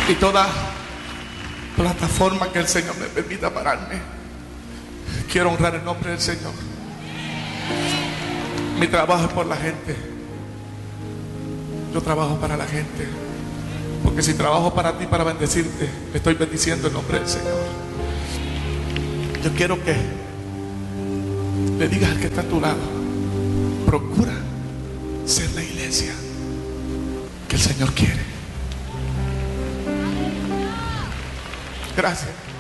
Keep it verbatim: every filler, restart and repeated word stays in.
Y toda plataforma que el Señor me permita pararme, quiero honrar el nombre del Señor. Mi trabajo es por la gente. Yo trabajo para la gente, porque si trabajo para ti, para bendecirte, estoy bendiciendo el nombre del Señor. Yo quiero que le digas al que está a tu lado: procura ser la iglesia que el Señor quiere. Gracias.